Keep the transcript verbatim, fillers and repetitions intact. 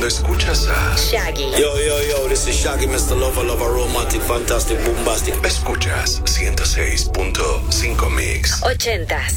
escuchas a Shaggy. Yo, yo, yo, this is Shaggy, mister Lover, Lover, Romantic, Fantastic, Bombastic. Escuchas ciento seis punto cinco Mix. Ochentas.